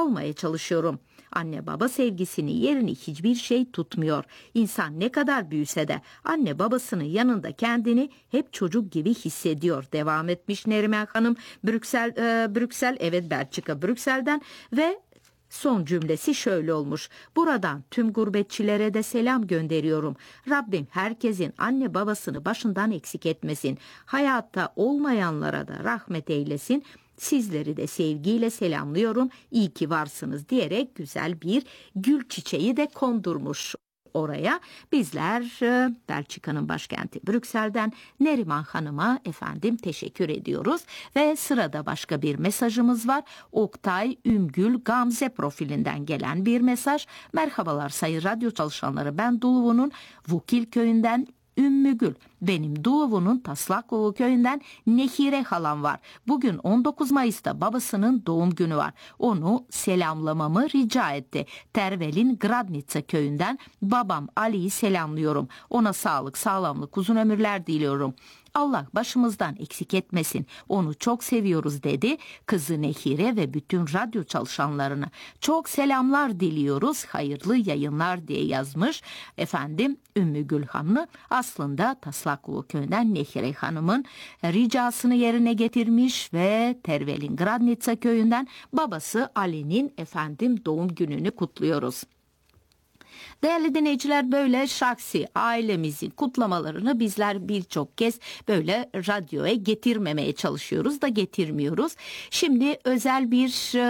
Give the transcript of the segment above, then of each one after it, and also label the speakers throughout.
Speaker 1: almaya çalışıyorum. Anne baba sevgisinin yerini hiçbir şey tutmuyor. İnsan ne kadar büyüse de anne babasının yanında kendini hep çocuk gibi hissediyor. Devam etmiş Neriman Hanım Brüksel, evet Belçika Brüksel'den ve son cümlesi şöyle olmuş. Buradan tüm gurbetçilere de selam gönderiyorum. Rabbim herkesin anne babasını başından eksik etmesin. Hayatta olmayanlara da rahmet eylesin. Sizleri de sevgiyle selamlıyorum. İyi ki varsınız diyerek güzel bir gül çiçeği de kondurmuş oraya. Bizler Belçika'nın başkenti Brüksel'den Neriman Hanım'a teşekkür ediyoruz. Ve sırada başka bir mesajımız var. Oktay Ümgül Gamze profilinden gelen bir mesaj. Merhabalar sayın radyo çalışanları, ben Duluvu'nun Vukil köyünden Ümmü Gül. Benim Duluvu'nun Taslaklığı köyünden Nehire halam var. Bugün 19 Mayıs'ta babasının doğum günü var. Onu selamlamamı rica etti. Tervel'in Gradnica köyünden babam Ali'yi selamlıyorum. Ona sağlık, sağlamlık, uzun ömürler diliyorum. Allah başımızdan eksik etmesin. Onu çok seviyoruz dedi. Kızı Nehire ve bütün radyo çalışanlarına çok selamlar diliyoruz. Hayırlı yayınlar diye yazmış. Ümmü Gül Hanım aslında Taslaklığı köyünden Nehire Hanım'ın ricasını yerine getirmiş ve Tervel'in Gradnica köyünden babası Ali'nin doğum gününü kutluyoruz. Değerli dinleyiciler, böyle şahsi ailemizin kutlamalarını bizler birçok kez böyle radyoya getirmemeye çalışıyoruz da getirmiyoruz. Şimdi özel bir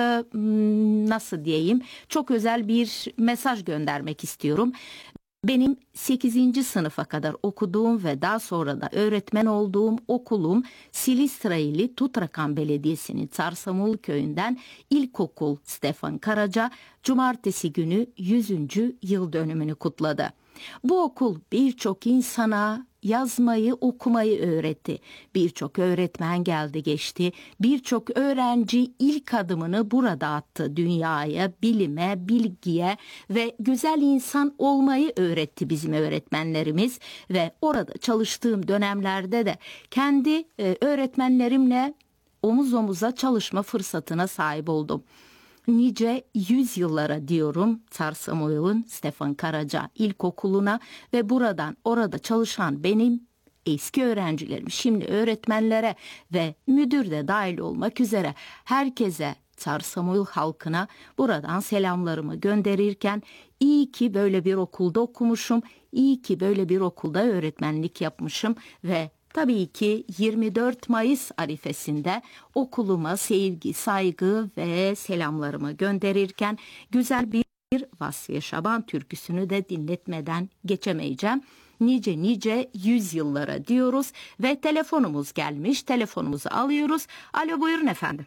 Speaker 1: çok özel bir mesaj göndermek istiyorum. Benim 8. sınıfa kadar okuduğum ve daha sonra da öğretmen olduğum okulum Silistra ili Tutrakan Belediyesi'nin Çarsamul köyünden İlkokul Stefan Karaca cumartesi günü 100. yıl dönümünü kutladı. Bu okul birçok insana yazmayı, okumayı öğretti. Birçok öğretmen geldi geçti. Birçok öğrenci ilk adımını burada attı. Dünyaya, bilime, bilgiye ve güzel insan olmayı öğretti bizim öğretmenlerimiz. Ve orada çalıştığım dönemlerde de kendi öğretmenlerimle omuz omuza çalışma fırsatına sahip oldum. Nice yüzyıllara diyorum Çarsamuyal'ın Stefan Karaca İlkokulu'na ve orada çalışan benim eski öğrencilerim, şimdi öğretmenlere ve müdür de dahil olmak üzere herkese, Çarsamuyal halkına buradan selamlarımı gönderirken iyi ki böyle bir okulda okumuşum, iyi ki böyle bir okulda öğretmenlik yapmışım ve tabii ki 24 Mayıs arifesinde okuluma sevgi, saygı ve selamlarımı gönderirken güzel bir Vasfiye Şaban türküsünü de dinletmeden geçemeyeceğim. Nice yüzyıllara diyoruz ve telefonumuz gelmiş. Telefonumuzu alıyoruz. Alo, buyurun efendim.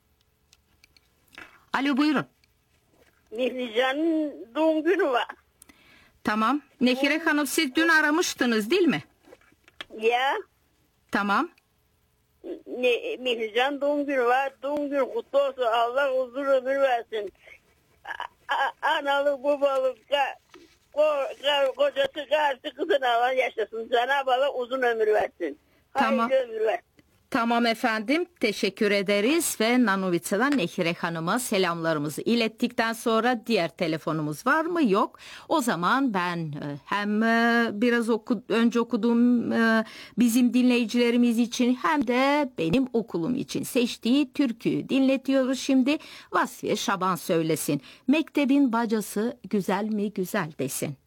Speaker 1: Alo, buyurun.
Speaker 2: Mihrican'ın doğum günü var.
Speaker 1: Tamam. Nehire Hanım, siz dün aramıştınız değil mi?
Speaker 2: Ya.
Speaker 1: Tamam.
Speaker 2: Mihrican doğum günü var. Doğum günü kutlu olsun. Allah uzun ömür versin. Analık, babalık, kocası, karısı, kızını alan yaşasın. Cenab-ı Allah uzun ömür versin.
Speaker 1: Tamam.
Speaker 2: Hayırlı ömür versin.
Speaker 1: Tamam efendim, teşekkür ederiz ve Nanovica'dan Nehire Hanım'a selamlarımızı ilettikten sonra diğer telefonumuz var mı? Yok. O zaman ben hem biraz önce okuduğum bizim dinleyicilerimiz için hem de benim okulum için seçtiği türküyü dinletiyoruz şimdi. Vasfiye Şaban söylesin. Mektebin bacası güzel mi güzel desin.